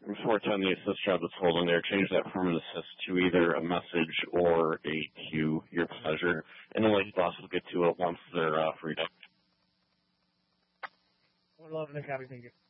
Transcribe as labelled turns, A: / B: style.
A: before it's on the assist job that's holding there, change that from an assist to either a message or a queue, your pleasure. And the late boss will get to it once they're freed up.
B: 111 and copy, thank you.